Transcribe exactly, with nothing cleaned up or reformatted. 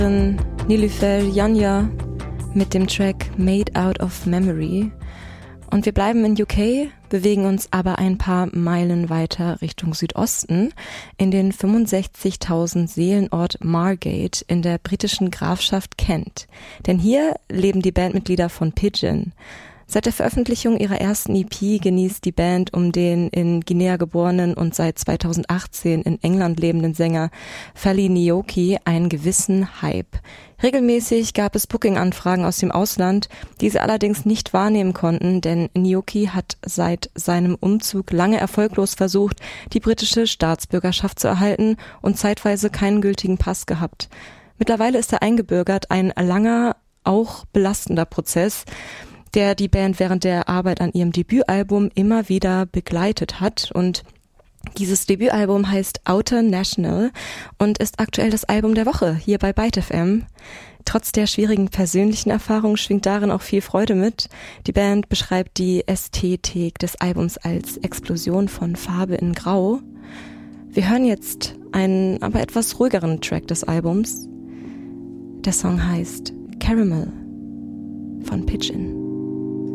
Nilüfer Yanya mit dem Track Made Out of Memory. Und wir bleiben in U K, bewegen uns aber ein paar Meilen weiter Richtung Südosten in den fünfundsechzigtausend Seelenort Margate in der britischen Grafschaft Kent. Denn hier leben die Bandmitglieder von Pigeon. Seit der Veröffentlichung ihrer ersten E P genießt die Band um den in Guinea geborenen und seit zweitausendachtzehn in England lebenden Sänger Fally Nyoki einen gewissen Hype. Regelmäßig gab es Booking-Anfragen aus dem Ausland, diese allerdings nicht wahrnehmen konnten, denn Nyoki hat seit seinem Umzug lange erfolglos versucht, die britische Staatsbürgerschaft zu erhalten und zeitweise keinen gültigen Pass gehabt. Mittlerweile ist er eingebürgert, ein langer, auch belastender Prozess, der die Band während der Arbeit an ihrem Debütalbum immer wieder begleitet hat. Und dieses Debütalbum heißt Outer National und ist aktuell das Album der Woche hier bei Byte F M. Trotz der schwierigen persönlichen Erfahrung schwingt darin auch viel Freude mit. Die Band beschreibt die Ästhetik des Albums als Explosion von Farbe in Grau. Wir hören jetzt einen aber etwas ruhigeren Track des Albums. Der Song heißt Caramel von Pigeon.